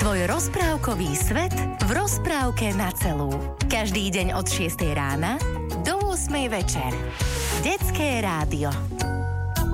Tvoj rozprávkový svet v rozprávke na celú. Každý deň od 6 rána do 8 večer. Detské rádio.